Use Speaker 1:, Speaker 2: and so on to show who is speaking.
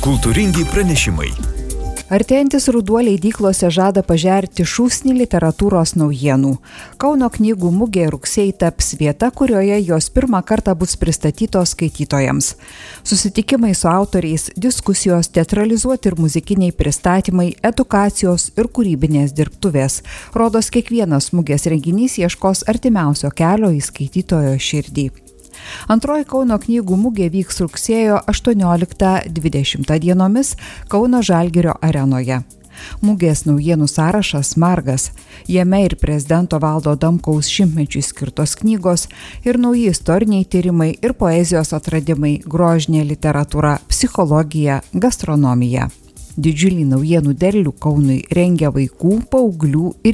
Speaker 1: Kultūringi pranešimai.
Speaker 2: Artėjantis ruduo leidyklose žada pažerti šūsnį literatūros naujienų. Kauno knygų mugė rugsėjį taps vieta, kurioje jos pirmą kartą bus pristatytos skaitytojams. Susitikimai su autoriais, diskusijos, teatralizuoti ir muzikiniai pristatymai, edukacijos ir kūrybinės dirbtuvės. Rodos kiekvienas mugės renginys ieškos artimiausio kelio į skaitytojo širdį. Antroji Kauno knygų mugė vyks rugsėjo 18-20 dienomis Kauno Žalgirio arenoje. Mugės naujienų sąrašas margas. Jame ir prezidento Valdo Adamkaus šimtmečiui skirtos knygos, ir nauji istoriniai tyrimai, ir poezijos atradimai, grožinė literatūra, psichologija, gastronomija. Didžiulį naujienų derlių Kaunui rengia vaikų, paauglių ir